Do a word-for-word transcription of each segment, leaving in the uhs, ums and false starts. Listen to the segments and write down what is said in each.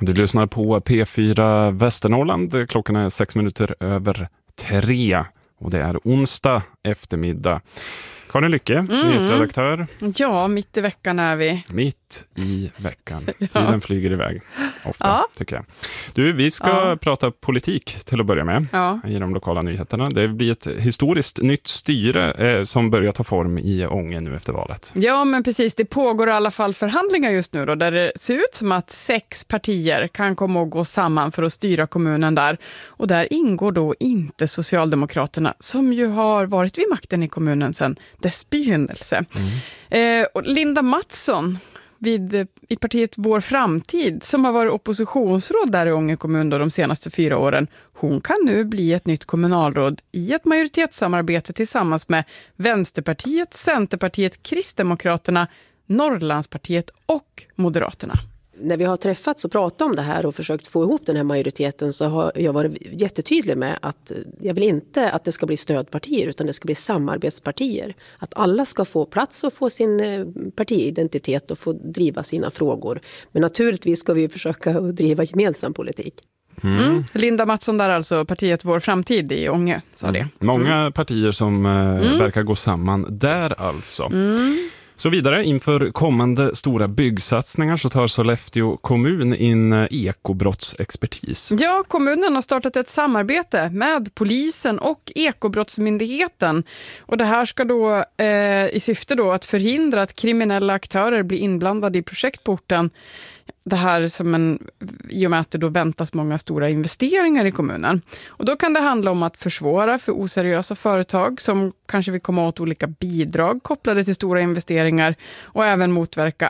Du lyssnar på P fyra Västernorrland. Klockan är sex minuter över tre och det är onsdag eftermiddag. Karin Lycke, mm. nyhetsredaktör. Ja, mitt i veckan är vi. Mitt i veckan. Ja. Tiden flyger iväg ofta, ja. tycker jag. Du, vi ska ja. prata politik till att börja med ja. i de lokala nyheterna. Det blir ett historiskt nytt styre eh, som börjar ta form i Ånge nu efter valet. Ja, men precis. Det pågår i alla fall förhandlingar just nu då, där det ser ut som att sex partier kan komma att gå samman för att styra kommunen där. Och där ingår då inte Socialdemokraterna som ju har varit vid makten i kommunen sedan dess begynnelse. Mm. Eh, och Linda Mattsson vid, i partiet Vår Framtid som har varit oppositionsråd där i Ånge kommun då de senaste fyra åren. Hon kan nu bli ett nytt kommunalråd i ett majoritetssamarbete tillsammans med Vänsterpartiet, Centerpartiet, Kristdemokraterna, Norrlandspartiet och Moderaterna. När vi har träffats och pratat om det här och försökt få ihop den här majoriteten så har jag varit jättetydlig med att jag vill inte att det ska bli stödpartier utan det ska bli samarbetspartier. Att alla ska få plats och få sin partiidentitet och få driva sina frågor. Men naturligtvis ska vi försöka driva gemensam politik. Mm. Mm. Linda Mattsson där alltså, partiet Vår Framtid i Ånge, sa det. Mm. Många mm. partier som eh, mm. verkar gå samman där alltså. Mm. Så vidare, inför kommande stora byggsatsningar så tar Sollefteå kommun in ekobrottsexpertis. Ja, kommunen har startat ett samarbete med polisen och ekobrottsmyndigheten. Och det här ska då eh, i syfte då att förhindra att kriminella aktörer blir inblandade i projekt på orten. Det här som en, i och med att det då väntas många stora investeringar i kommunen. Och då kan det handla om att försvåra för oseriösa företag som kanske vill komma åt olika bidrag kopplade till stora investeringar och även motverka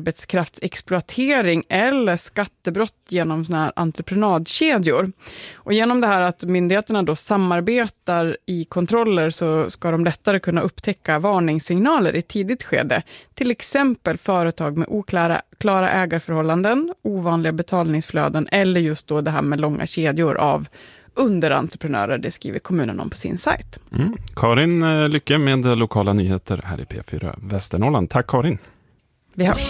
arbetskraftsexploatering eller skattebrott genom såna här entreprenadkedjor. Och genom det här att myndigheterna då samarbetar i kontroller så ska de lättare kunna upptäcka varningssignaler i tidigt skede. Till exempel företag med oklara klara ägarförhållanden, ovanliga betalningsflöden eller just då det här med långa kedjor av underentreprenörer. Det skriver kommunen om på sin sajt. Mm. Karin Lycke med lokala nyheter här i P fyra Västernorrland. Tack Karin. Vi hörs.